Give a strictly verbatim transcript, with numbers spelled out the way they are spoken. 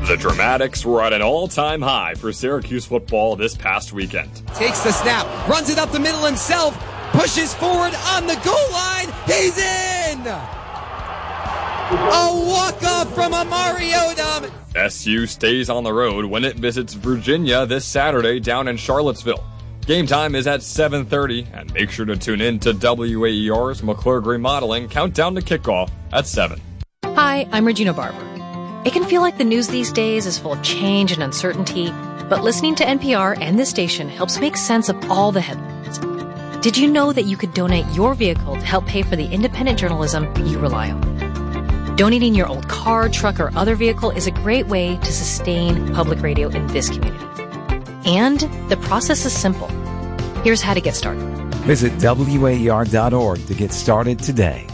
The Dramatics were at an all-time high for Syracuse football this past weekend. Takes the snap, runs it up the middle himself, pushes forward on the goal line. He's in! A walk-off from Amari Odom. S U stays on the road when it visits Virginia this Saturday down in Charlottesville. Game time is at seven thirty, and make sure to tune in to W A E R's McClurg Remodeling Countdown to Kickoff at seven. Hi, I'm Regina Barber. It can feel like the news these days is full of change and uncertainty, but listening to N P R and this station helps make sense of all the headlines. Did you know that you could donate your vehicle to help pay for the independent journalism you rely on? Donating your old car, truck, or other vehicle is a great way to sustain public radio in this community. And the process is simple. Here's how to get started. Visit W A E R dot org to get started today.